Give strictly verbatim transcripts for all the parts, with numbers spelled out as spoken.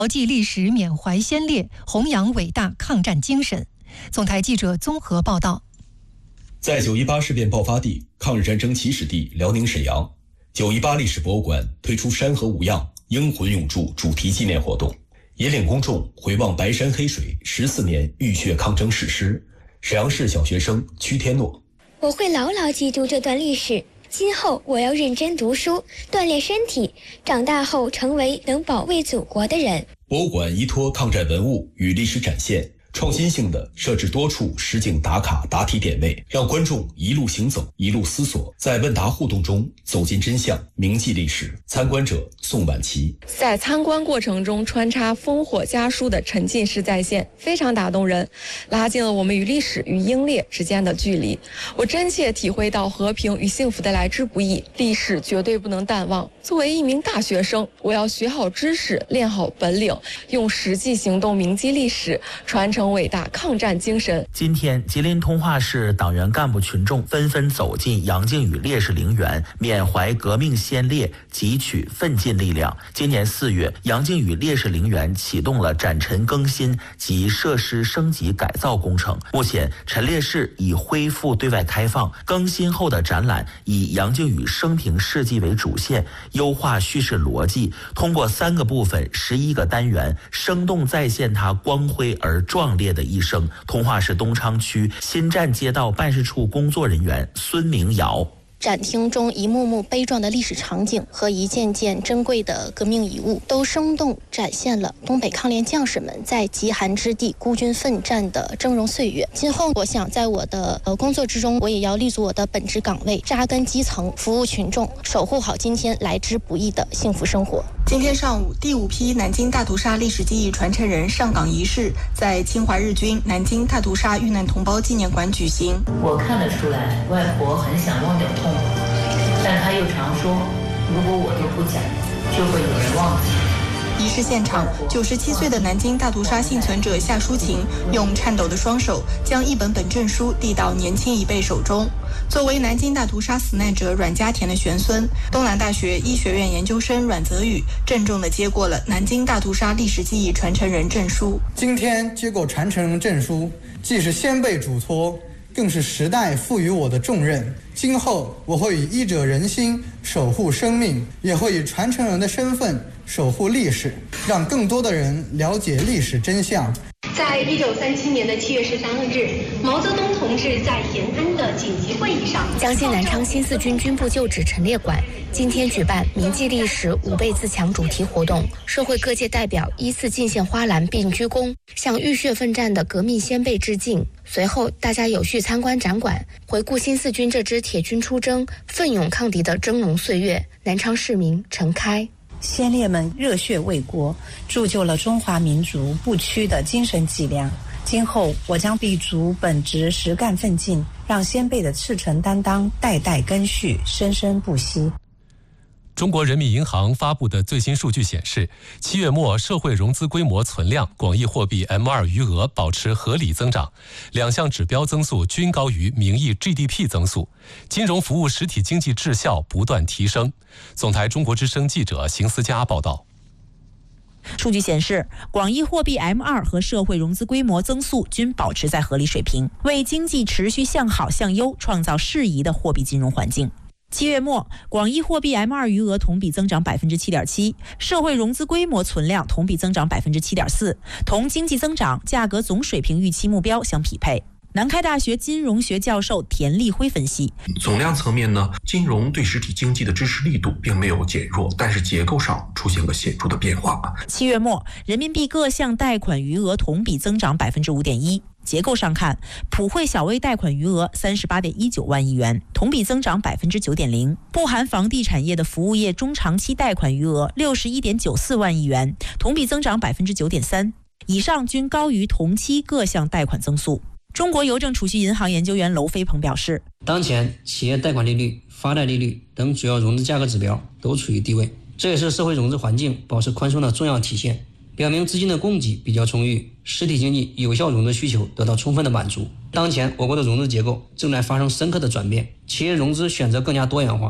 牢记历史，缅怀先烈，弘扬伟大抗战精神。总台记者综合报道。 在九一八事变爆发地、抗日战争起始地辽宁沈阳，九一八历史博物馆推出山河无恙，英魂永驻主题纪念活动，引领公众回望白山黑水十四年浴血抗争史诗。沈阳市小学生屈天诺： 我会牢牢记住这段历史，今后我要认真读书，锻炼身体，长大后成为能保卫祖国的人。 博物馆依托抗战文物与历史展现，创新性地设置多处实景打卡答题点位，让观众一路行走，一路思索，在问答互动中走进真相，铭记历史。参观者宋婉琪： 在参观过程中穿插烽火家书的沉浸式再现，非常打动人，拉近了我们与历史与英烈之间的距离。我真切体会到和平与幸福的来之不易，历史绝对不能淡忘。作为一名大学生，我要学好知识，练好本领，用实际行动铭记历史，传承伟大抗战精神。 今天，吉林通化市党员干部群众纷纷走进杨靖宇烈士陵园，缅怀革命先烈，汲取奋进力量。今年四月，杨靖宇烈士陵园启动了展陈更新及设施升级改造工程。目前，陈烈士已恢复对外开放，更新后的展览以杨靖宇生平事迹为主线，优化叙事逻辑，通过三个部分、十一个单元，生动再现他光辉而壮烈的一生。通化市东昌区新站街道办事处工作人员孙明尧： 展厅中一幕幕悲壮的历史场景和一件件珍贵的革命遗物，都生动展现了东北抗联将士们在极寒之地孤军奋战的峥嵘岁月。今后，我想在我的呃工作之中，我也要立足我的本职岗位，扎根基层，服务群众，守护好今天来之不易的幸福生活。 今天上午，第五批南京大屠杀历史记忆传承人上岗仪式在侵华日军南京大屠杀遇难同胞纪念馆举行。 我看得出来，外婆很想忘掉痛苦，但她又常说，如果我都不讲，就会有人忘记。 仪式现场，九十七岁的南京大屠杀幸存者夏淑琴用颤抖的双手将一本本证书递到年轻一辈手中。作为南京大屠杀死难者阮家田的玄孙，东南大学医学院研究生阮泽宇郑重地接过了南京大屠杀历史记忆传承人证书。 今天接过传承人证书，既是先辈嘱托，更是时代赋予我的重任。今后我会以医者仁心守护生命，也会以传承人的身份守护历史，让更多的人了解历史真相。 在一九三七年的七月十三日，毛泽东同志在延安的紧急会议上， 江西南昌新四军军部旧址陈列馆今天举办铭记历史五倍自强主题活动，社会各界代表依次进献花篮并鞠躬，向浴血奋战的革命先辈致敬。随后，大家有序参观展馆，回顾新四军这支铁军出征、奋勇抗敌的峥嵘岁月。南昌市民陈开： 先烈们热血为国，铸就了中华民族不屈的精神脊梁。今后我将立足本职，实干奋进，让先辈的赤诚担当代代根续，生生不息。 中国人民银行发布的最新数据显示，七月末社会融资规模存量、广义货币 M 二 余额保持合理增长，两项指标增速均高于名义 G D P 增速，金融服务实体经济质效不断提升。总台中国之声记者邢思佳报道。 数据显示，广义货币 M 二 和社会融资规模增速均保持在合理水平，为经济持续向好向优创造适宜的货币金融环境。七月末，广义货币 M 二 余额同比增长 百分之七点七， 社会融资规模存量同比增长 百分之七点四， 同经济增长、价格总水平预期目标相匹配。南开大学金融学教授田立辉分析， 总量层面呢，金融对实体经济的支持力度并没有减弱，但是结构上出现了显著的变化。 七月末，人民币各项贷款余额同比增长 百分之五点一， 结构上看，普惠小微贷款余额 三十八点一九万亿元，同比增长 百分之九点零， 不含房地产业的服务业中长期贷款余额 六十一点九四万亿元，同比增长 百分之九点三， 以上均高于同期各项贷款增速。中国邮政储蓄银行研究员娄飞鹏表示， 当前企业贷款利率、发贷利率等主要融资价格指标都处于低位，这也是社会融资环境保持宽松的重要体现，表明资金的供给比较充裕，实体经济有效融资需求得到充分的满足。当前我国的融资结构正在发生深刻的转变，企业融资选择更加多元化。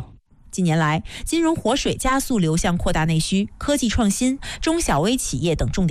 近年来，金融活水加速流向扩大内需、科技创新、中小微企业等重点